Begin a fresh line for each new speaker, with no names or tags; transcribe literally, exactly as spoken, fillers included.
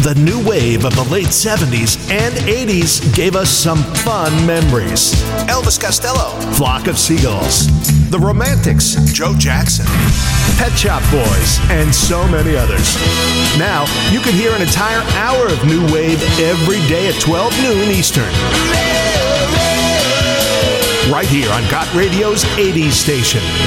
The new wave of the late seventies and eighties gave us some fun memories. Elvis Costello, Flock of Seagulls, The Romantics, Joe Jackson, Pet Shop Boys, and so many others. Now, you can hear an entire hour of new wave every day at twelve noon Eastern. Right here on Got Radio's eighties station.